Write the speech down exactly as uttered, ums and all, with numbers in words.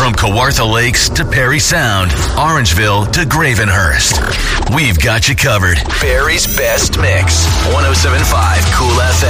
From Kawartha Lakes to Perry Sound, Orangeville to Gravenhurst, we've got you covered. Barry's Best Mix, one oh seven point five Cool F M.